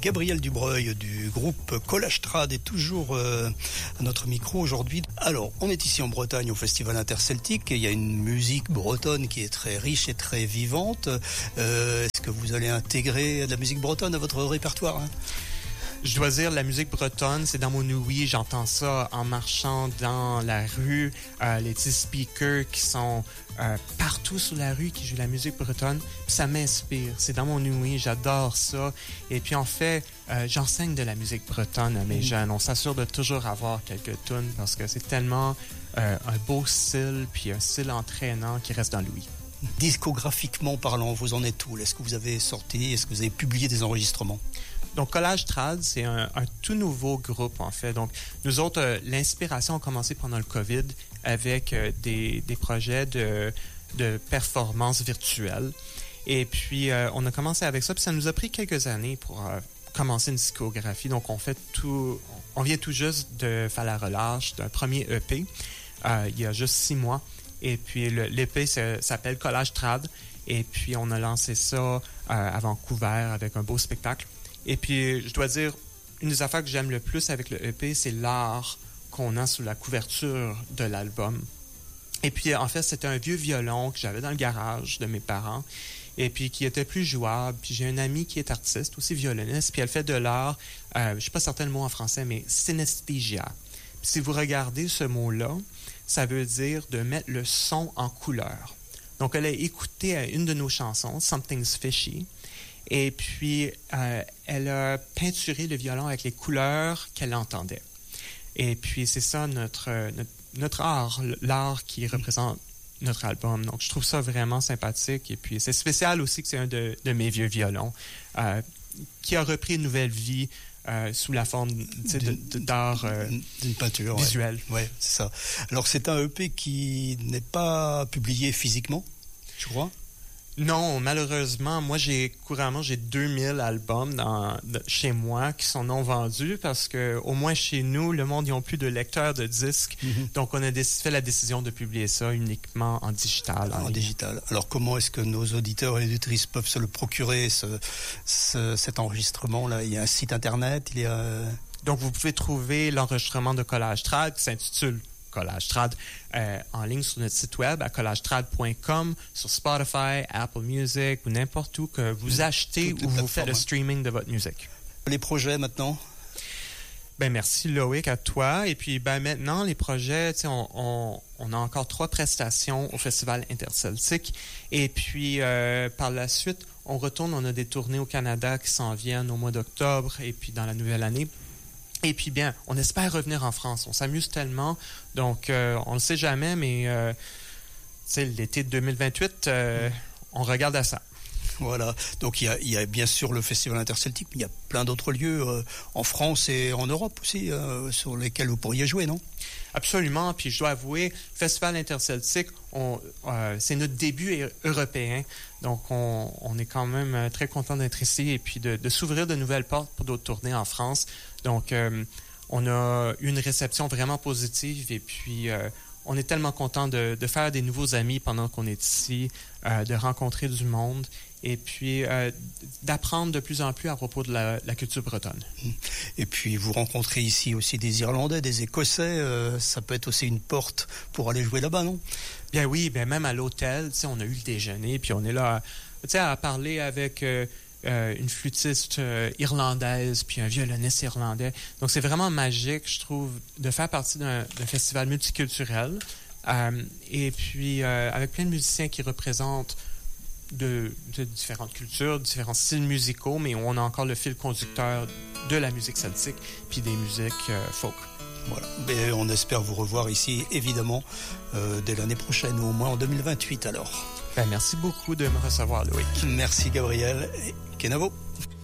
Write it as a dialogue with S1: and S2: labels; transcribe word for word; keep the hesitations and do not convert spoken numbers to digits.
S1: Gabriel Dubreuil du groupe Collage Trad est toujours euh, à notre micro aujourd'hui. Alors, on est ici en Bretagne au Festival Interceltique et il y a une musique bretonne qui est très riche et très vivante. Euh, est-ce que vous allez intégrer de la musique bretonne à votre répertoire, hein?
S2: Je dois dire, la musique bretonne, c'est dans mon ouïe. J'entends ça en marchant dans la rue. Euh, les petits speakers qui sont euh, partout sur la rue, qui jouent la musique bretonne. Ça m'inspire. C'est dans mon ouïe. J'adore ça. Et puis, en fait, euh, j'enseigne de la musique bretonne à mes jeunes. On s'assure de toujours avoir quelques tunes parce que c'est tellement euh, un beau style, puis un style entraînant qui reste dans l'ouïe.
S1: Discographiquement parlant, vous en êtes où? Est-ce que vous avez sorti, est-ce que vous avez publié des enregistrements?
S2: Donc, Collage Trad, c'est un, un tout nouveau groupe, en fait. Donc, nous autres, euh, l'inspiration a commencé pendant le COVID avec euh, des, des projets de, de performance virtuelle. Et puis, euh, on a commencé avec ça, puis ça nous a pris quelques années pour euh, commencer une discographie. Donc, on fait tout, on vient tout juste de faire la relâche d'un premier E P, euh, il y a juste six mois. Et puis, l'E P s'appelle Collage Trad. Et puis, on a lancé ça euh, à Vancouver avec un beau spectacle. Et puis, je dois dire, une des affaires que j'aime le plus avec le E P, c'est l'art qu'on a sous la couverture de l'album. Et puis, en fait, c'était un vieux violon que j'avais dans le garage de mes parents et puis qui était plus jouable. Puis j'ai une amie qui est artiste, aussi violoniste, puis elle fait de l'art, euh, je ne sais pas certain le mot en français, mais synesthésia. Puis si vous regardez ce mot-là, ça veut dire de mettre le son en couleur. Donc, elle a écouté une de nos chansons, Something's Fishy, et puis, euh, elle a peinturé le violon avec les couleurs qu'elle entendait. Et puis, c'est ça notre, notre, notre art, l'art qui représente notre album. Donc, je trouve ça vraiment sympathique. Et puis, c'est spécial aussi que c'est un de, de mes vieux violons euh, qui a repris une nouvelle vie euh, sous la forme d'art euh,
S1: d'une peinture visuelle. Oui, ouais, c'est ça. Alors, c'est un E P qui n'est pas publié physiquement, je crois.
S2: Non, malheureusement, moi, j'ai couramment, j'ai deux mille albums dans, de, chez moi qui sont non vendus parce que, au moins chez nous, le monde, ils n'ont plus de lecteurs de disques. Mm-hmm. Donc, on a déc- fait la décision de publier ça uniquement en digital.
S1: En, en digital. Alors, comment est-ce que nos auditeurs et auditrices peuvent se le procurer, ce, ce, cet enregistrement-là? Il y a un site Internet, il y a...
S2: Donc, vous pouvez trouver l'enregistrement de Collage Trad qui s'intitule Collage Trad euh, en ligne sur notre site web à collage trad point com, sur Spotify, Apple Music ou n'importe où que vous achetez ou vous faites le streaming de votre musique.
S1: Les projets maintenant?
S2: Ben merci Loïc, à toi. Et puis ben maintenant, les projets, tu sais, on, on, on a encore trois prestations au Festival Interceltique. Et puis euh, par la suite, on retourne, on a des tournées au Canada qui s'en viennent au mois d'octobre et puis dans la nouvelle année. Et puis bien, on espère revenir en France. On s'amuse tellement. Donc, euh, on ne le sait jamais, mais euh, l'été de deux mille vingt-huit, euh, on regarde à ça.
S1: Voilà. Donc, il y a, il y a bien sûr le Festival Interceltique, mais il y a plein d'autres lieux euh, en France et en Europe aussi euh, sur lesquels vous pourriez jouer, non?
S2: Absolument. Puis, je dois avouer, Festival Interceltique, on, euh, c'est notre début européen. Donc, on, on est quand même très content d'être ici et puis de, de s'ouvrir de nouvelles portes pour d'autres tournées en France. Donc, euh, on a eu une réception vraiment positive et puis euh, on est tellement content de, de faire des nouveaux amis pendant qu'on est ici, euh, de rencontrer du monde et puis euh, d'apprendre de plus en plus à propos de la, la culture bretonne.
S1: Et puis, vous rencontrez ici aussi des Irlandais, des Écossais. Euh, ça peut être aussi une porte pour aller jouer là-bas, non?
S2: Bien oui, bien même à l'hôtel, tu sais, on a eu le déjeuner puis on est là, tu sais, à parler avec... Euh, Euh, une flûtiste euh, irlandaise puis un violoniste irlandais. Donc, c'est vraiment magique, je trouve, de faire partie d'un, d'un festival multiculturel euh, et puis euh, avec plein de musiciens qui représentent de, de différentes cultures, différents styles musicaux, mais on a encore le fil conducteur de la musique celtique puis des musiques euh, folk.
S1: Voilà. Mais on espère vous revoir ici, évidemment, euh, dès l'année prochaine, ou au moins en deux mille vingt-huit, alors.
S2: Ben, merci beaucoup de me recevoir, Loïc.
S1: Merci, Gabriel. Et Kenavo.